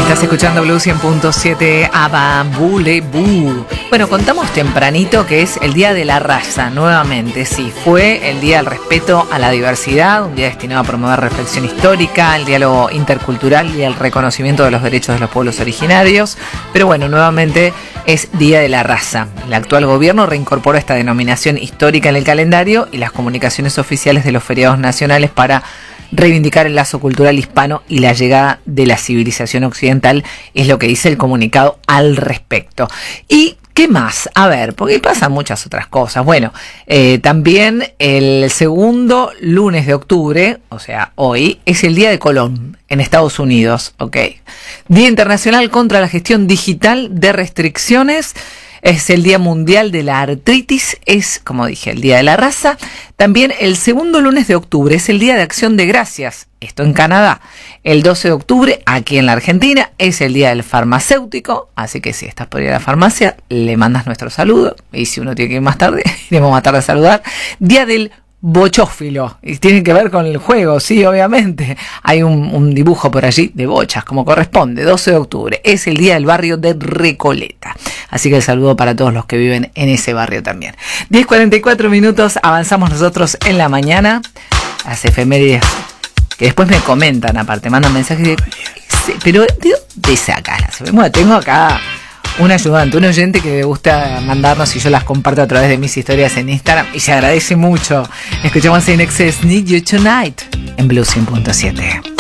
Estás escuchando Blue 100.7 Abambulebú. Bueno, contamos tempranito que es el Día de la Raza, nuevamente. Sí, fue el Día del Respeto a la Diversidad, un día destinado a promover reflexión histórica, el diálogo intercultural y el reconocimiento de los derechos de los pueblos originarios. Pero bueno, nuevamente es Día de la Raza. El actual gobierno reincorpora esta denominación histórica en el calendario y las comunicaciones oficiales de los feriados nacionales para reivindicar el lazo cultural hispano y la llegada de la civilización occidental, es lo que dice el comunicado al respecto. ¿Y qué más? A ver, porque pasan muchas otras cosas. Bueno, también el segundo lunes de octubre, o sea, hoy, es el Día de Colón en Estados Unidos, ¿ok? Día Internacional contra la Gestión Digital de Restricciones. Es el Día Mundial de la Artritis, es, como dije, el Día de la Raza. También el segundo lunes de octubre es el Día de Acción de Gracias, esto en Canadá. El 12 de octubre, aquí en la Argentina, es el Día del Farmacéutico, así que si estás por ir a la farmacia, le mandas nuestro saludo. Y si uno tiene que ir más tarde, iremos más tarde a saludar. Día del bochófilo, y tiene que ver con el juego, sí, obviamente. Hay un dibujo por allí de bochas, como corresponde. 12 de octubre es el día del barrio de Recoleta, así que el saludo para todos los que viven en ese barrio también. 10:44 minutos, avanzamos nosotros en la mañana. Las efemérides que después me comentan, aparte mandan mensajes de, pero ¿de dónde sacas las efemérides? Bueno, tengo acá un ayudante, un oyente que me gusta mandarnos y yo las comparto a través de mis historias en Instagram y se agradece mucho. Escuchamos In Excess Need You Tonight en Blue 100.7.